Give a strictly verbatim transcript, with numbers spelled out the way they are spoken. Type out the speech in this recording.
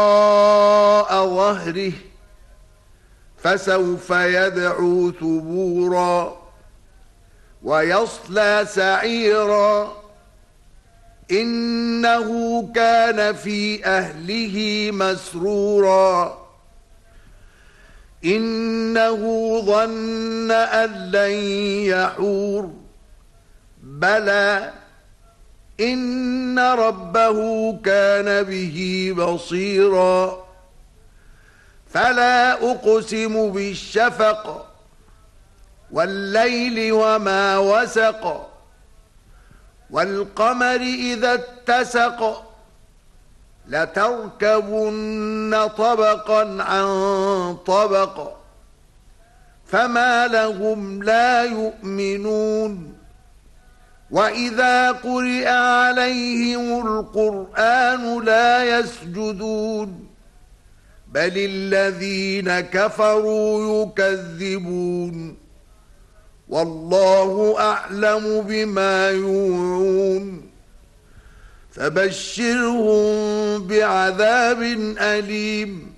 وراء ظهره فسوف يدعو ثبورا ويصلى سعيرا إنه كان في أهله مسرورا إنه ظن أن لن يحور بلى إن ربه كان به بصيرا فلا أقسم بالشفق والليل وما وسق والقمر إذا اتسق لتركبن طبقا عن طبق فما لهم لا يؤمنون وإذا قرئ عليهم القرآن لا يسجدون بل الذين كفروا يكذبون والله أعلم بما يوعون فبشرهم بعذاب أليم